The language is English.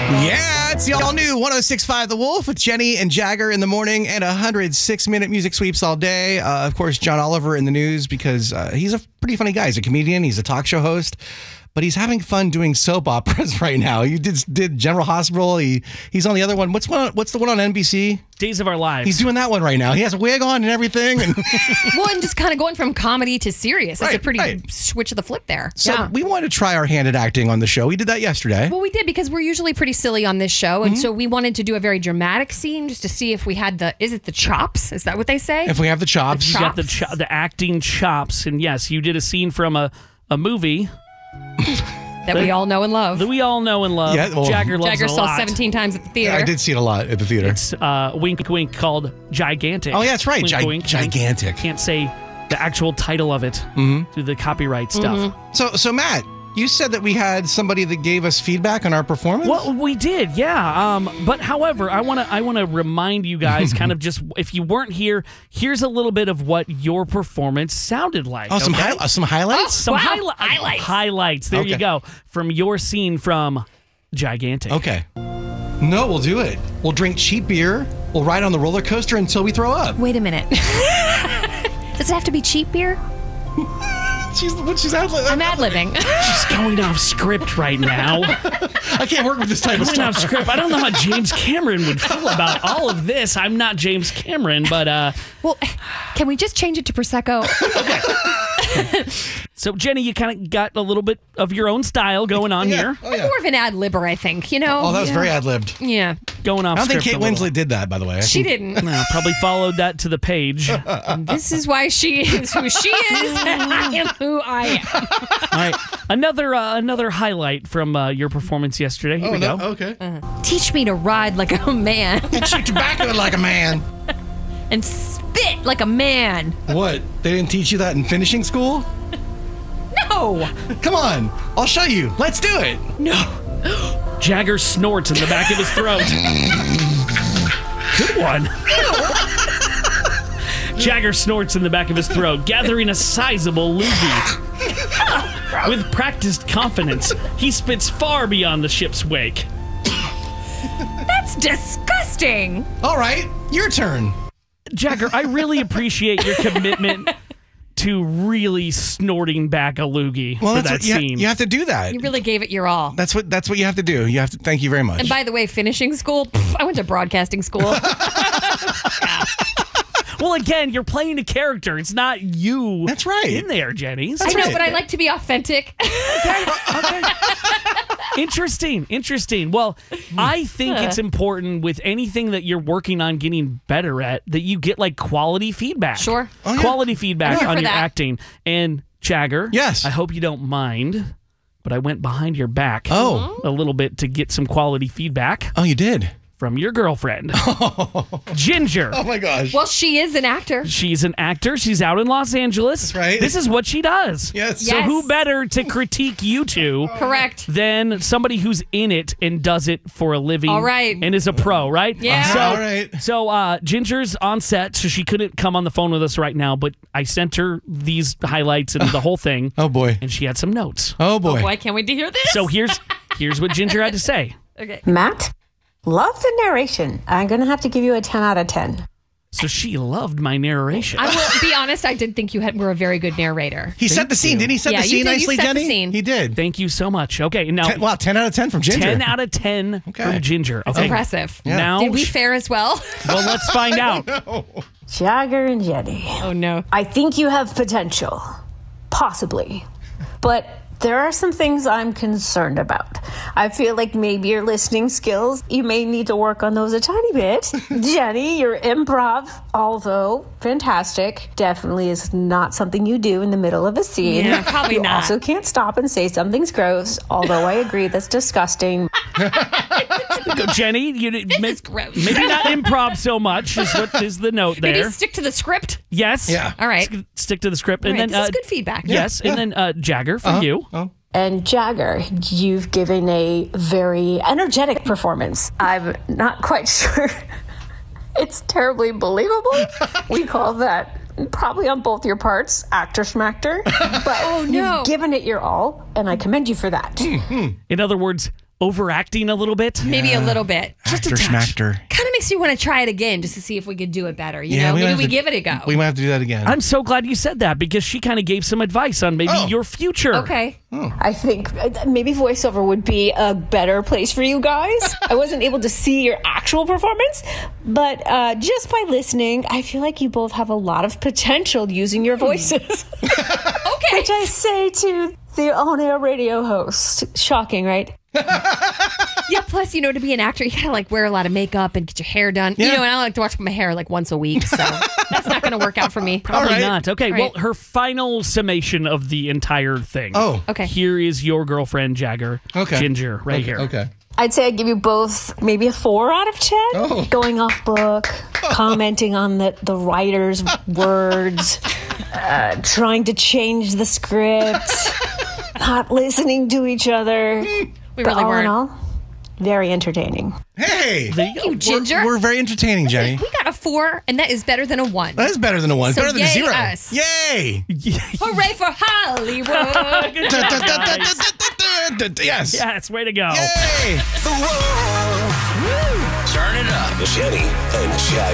Yeah, it's the all-new 106.5 The Wolf with Jenny and Jagger in the morning and 106-minute music sweeps all day. Of course, John Oliver in the news because he's a pretty funny guy. He's a comedian. He's a talk show host. But he's having fun doing soap operas right now. He did General Hospital. He's on the other one. What's the one on NBC? Days of Our Lives. He's doing that one right now. He has a wig on and everything. And well, and just kind of going from comedy to serious. It's a pretty switch of the flip there. So we wanted to try our hand at acting on the show. We did that yesterday. Well, we did because we're usually pretty silly on this show. And so we wanted to do a very dramatic scene just to see if we had is it the chops? Is that what they say? If we have the chops. You got the acting chops. And yes, you did a scene from a movie. That we all know and love. That we all know and love. Yeah, well, Jagger loves Jagger a saw lot. 17 times at the theater. Yeah, I did see it a lot at the theater. It's wink, wink called Gigantic. Oh, yeah, that's right. Wink, wink, Gigantic. Can't say the actual title of it through the copyright stuff. So Matt, you said that we had somebody that gave us feedback on our performance? Well, we did, yeah. But however, I want to remind you guys, kind of just if you weren't here, here's a little bit of what your performance sounded like. Oh, some highlights? Some highlights. Highlights. There you go. From your scene from Gigantic. Okay. No, we'll do it. We'll drink cheap beer. We'll ride on the roller coaster until we throw up. Wait a minute. Does it have to be cheap beer? She's I'm ad-libbing. She's going off script right now. I can't work with this type of Going stuff. off script. I don't know how James Cameron would feel about all of this. I'm not James Cameron, but well, can we just change it to Prosecco? So Jenny, you kind of got a little bit of your own style going on here. Oh, yeah. I'm more of an ad-libber, I think. You know. Oh, that was very ad-libbed. Yeah. Going off I don't think script Kate a little. Winslet did that, by the way. She didn't. No, probably followed that to the page. This is why she is who she is, and I am who I am. All right, another highlight from your performance yesterday. Here we go. Okay. Teach me to ride like a man Chew tobacco like a man. and spit like a man. What? They didn't teach you that in finishing school? No. Come on. I'll show you. Let's do it. No. Jagger snorts in the back of his throat. Good one. Jagger snorts in the back of his throat, gathering a sizable loogie. With practiced confidence, he spits far beyond the ship's wake. That's disgusting. All right. Your turn. Jagger, I really appreciate your commitment to really snorting back a loogie for that scene. You have to do that. You really gave it your all. That's what you have to do. You have to. Thank you very much. And by the way, finishing school, I went to broadcasting school. Well, again, you're playing a character. It's not you. That's right. In there, Jenny. I know, right. but I like to be authentic. Okay. Interesting. Well, I think it's important with anything that you're working on getting better at that you get like quality feedback. Sure. Oh, yeah. Quality feedback I'm here on for your that. acting. And Jagger, Yes. I hope you don't mind, but I went behind your back Oh. a little bit to get some quality feedback Oh, you did. from your girlfriend, Ginger. Oh my gosh. Well, she is an actor. She's an actor. She's out in Los Angeles. That's right. This is what she does. Yes. So Yes. who better to critique you two Correct. than somebody who's in it and does it for a living? All right. And is a pro, right? Yeah. So, All right. So Ginger's on set, so she couldn't come on the phone with us right now, but I sent her these highlights and the whole thing, Oh boy. and she had some notes. Oh boy. Boy, I can't wait to hear this. So here's what Ginger had to say. Okay. Matt, love the narration. I'm going to have to give you a 10 out of 10. So she loved my narration. I will be honest, I did think you were a very good narrator. He set the scene. Didn't he set Yeah, the you scene did. You nicely, set the Jenny? scene. He did. Thank you so much. Okay, now 10 out of 10 from Ginger. 10 out of 10 from Ginger. That's Okay. impressive. Yeah. Now, Did we fare as well? well, let's find out. Jagger and Jenny. Oh, no. I think you have potential. Possibly. But there are some things I'm concerned about. I feel like maybe your listening skills, you may need to work on those a tiny bit. Jenny, your improv, although fantastic, definitely is not something you do in the middle of a scene. Yeah, probably you not. also can't stop and say something's gross, although I agree that's disgusting. Go, Jenny. is gross. Maybe not improv so much is what is the note there. Maybe stick to the script. Yes. Yeah. All right. Stick to the script. All And right, then this is good feedback. Yes. And then Jagger for you. Oh. And Jagger, you've given a very energetic performance. I'm not quite sure it's terribly believable. We call that probably on both your parts, actor schmactor. But no. you've given it your all, and I commend you for that. In other words, overacting a little bit. Maybe a little bit. Just a Actor touch. schmackter. Kind of makes you want to try it again just to see if we could do it better. You know, might maybe have we to- give it a go. We might have to do that again. I'm so glad you said that because she kind of gave some advice on maybe your future. Okay. I think maybe voiceover would be a better place for you guys. I wasn't able to see your actual performance, but just by listening, I feel like you both have a lot of potential using your voices. Okay. Which I say to the on-air radio host. Shocking, right? Yeah, plus, you know, to be an actor, you gotta like wear a lot of makeup and get your hair done. Yeah. You know, and I like to watch my hair like once a week, so that's not gonna work out for me. Probably All right. not. Okay, All well, right. her final summation of the entire thing. Oh. Okay. Here is your girlfriend, Jagger. Okay. Ginger, right here. Okay. I'd say I give you both maybe a 4 out of 10. Oh. Going off book, commenting on the writer's words, trying to change the script, not listening to each other. We But really all in weren't. all, very entertaining. Hey. There you go. You, Ginger. We're very entertaining, Jenny. We got a 4, and that is better than a 1. That is better than a 1. So Better than a yay 0. us. Yay. Hooray for Hollywood! Good job, guys. Yes. Yes, way to go. Yay. The Wolf. Turn it up. Jenny and Jagger.